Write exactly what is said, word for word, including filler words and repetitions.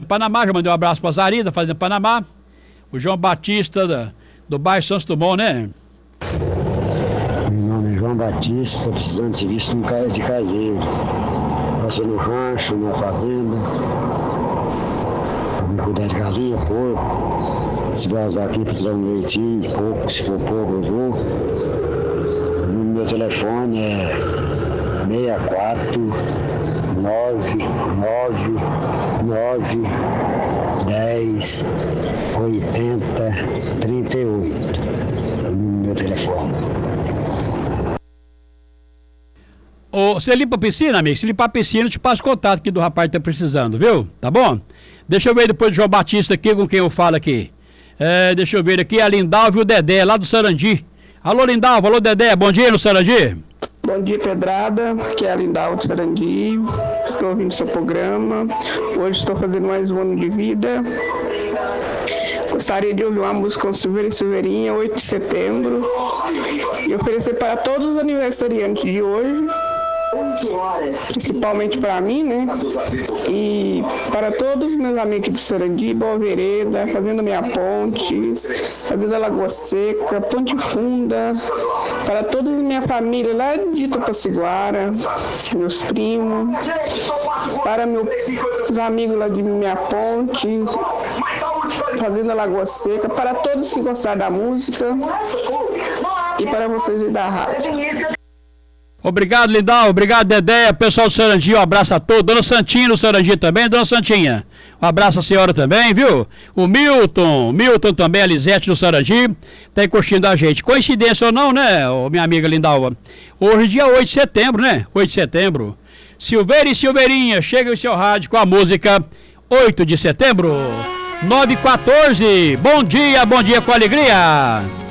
Panamá, já mandei um abraço pra Zari, da Fazenda Panamá. O João Batista, da, do bairro Santos Dumont, né? Meu nome é João Batista, estou precisando de serviço de caseiro. Passei no rancho, na fazenda. Pra me cuidar de galinha, porco. Se vazar aqui para tirar um leitinho, pouco, se for pouco eu vou. O meu telefone é seis quatro nove nove nove dez oitenta trinta e oito. É o meu telefone. Ô, você limpa a piscina, amigo? Se limpar a piscina, eu te passo contato aqui do rapaz que tá precisando, viu? Tá bom? Deixa eu ver depois do João Batista aqui, com quem eu falo aqui. É, deixa eu ver aqui, a Lindalva e o Dedé, lá do Sarandi. Alô, Lindalva, alô, Dedé, bom dia no Sarandi. Bom dia, Pedrada, aqui é a Lindalva do Sarandi. Estou ouvindo seu programa. Hoje estou fazendo mais um ano de vida. Gostaria de ouvir uma música com Silveira e Silveirinha, oito de setembro. E oferecer para todos os aniversariantes de hoje, principalmente para mim, né? E para todos os meus amigos do Sarandi, Boa Vereda, Fazenda Meia Ponte, Fazenda Lagoa Seca, Ponte Funda, para toda a minha família lá de Itapaciguara, meus primos, para meus amigos lá de Meia Ponte, Fazenda Lagoa Seca, para todos que gostaram da música e para vocês da rádio. Obrigado, Lindal. Obrigado, Dedé. Pessoal do Sarandi, um abraço a todos. Dona Santinha do Sarandi também. Dona Santinha, um abraço à senhora também, viu? O Milton, Milton também, a Lisete do Sarandi, tá aí curtindo a gente. Coincidência ou não, né, ô, minha amiga Lindalva? Hoje é dia oito de setembro, né? oito de setembro. Silveira e Silveirinha, chega o seu rádio com a música oito de setembro. nove e quatorze. Bom dia, bom dia com alegria.